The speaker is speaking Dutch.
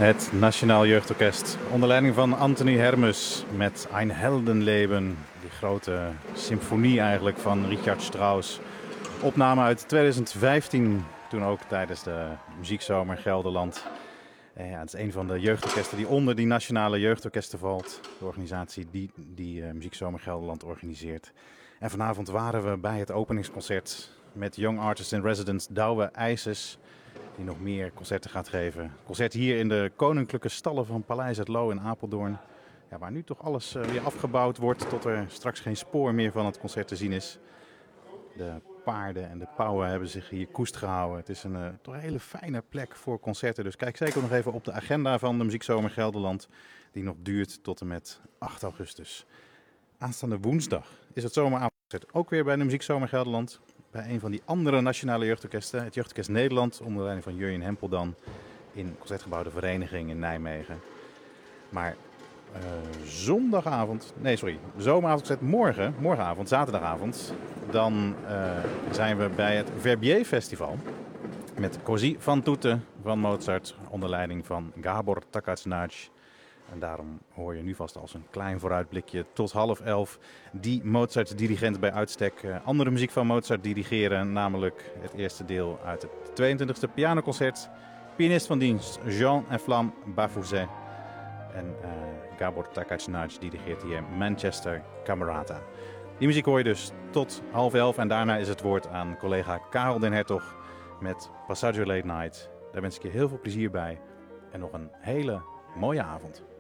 Het Nationaal Jeugdorkest onder leiding van Anthony Hermes met Ein Heldenleben. Die grote symfonie eigenlijk van Richard Strauss. Opname uit 2015, toen ook tijdens de Muziekzomer Gelderland. Het is een van de jeugdorkesten die onder die Nationale Jeugdorkesten valt. De organisatie die Muziekzomer Gelderland organiseert. En vanavond waren we bij het openingsconcert met Young Artist in Residence Douwe IJsers. Die nog meer concerten gaat geven. Concert hier in de koninklijke stallen van Paleis het Loo in Apeldoorn. Ja, waar nu toch alles weer afgebouwd wordt tot er straks geen spoor meer van het concert te zien is. De paarden en de pauwen hebben zich hier koest gehouden. Het is toch een hele fijne plek voor concerten. Dus kijk zeker nog even op de agenda van de Muziekzomer Gelderland. Die nog duurt tot en met 8 augustus. Aanstaande woensdag is het zomeravondconcert ook weer bij de Muziekzomer Gelderland. Bij een van die andere nationale jeugdorkesten. Het Jeugdorkest Nederland onder leiding van Jurjen Hempeldan. In Concertgebouw de Vereniging in Nijmegen. Maar zomeravondconcert morgenavond, zaterdagavond. Dan zijn we bij het Verbier Festival. Met Così fan tutte van Mozart onder leiding van Gábor Takács. En daarom hoor je nu vast als een klein vooruitblikje tot 10:30 die Mozart-dirigent bij uitstek andere muziek van Mozart dirigeren. Namelijk het eerste deel uit het 22e pianoconcert. Pianist van dienst Jean-Enflamme Barfouzet. En Gábor Takács dirigeert hier Manchester Camerata. Die muziek hoor je dus tot 10:30 en daarna is het woord aan collega Karel den Hertog met Passaggio Late Night. Daar wens ik je heel veel plezier bij en nog een hele mooie avond.